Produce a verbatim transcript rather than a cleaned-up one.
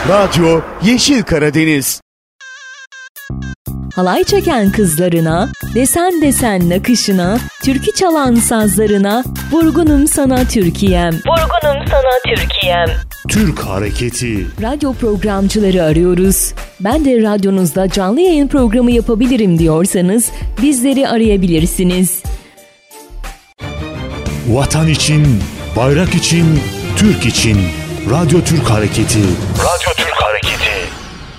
Radyo Yeşil Karadeniz. Halay çeken kızlarına, desen desen nakışına, türkü çalan sazlarına, vurgunum sana Türkiye'm. Vurgunum sana Türkiye'm. Türk Hareketi. Radyo programcıları arıyoruz. Ben de radyonuzda canlı yayın programı yapabilirim diyorsanız bizleri arayabilirsiniz. Vatan için, bayrak için, Türk için. Radyo Türk Hareketi. Radyo Türk Hareketi.